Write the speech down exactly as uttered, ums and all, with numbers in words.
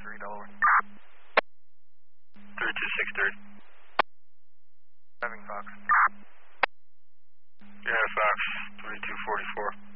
three, Delaware. three two six three. Having Fox. Yeah, Fox, three two four four.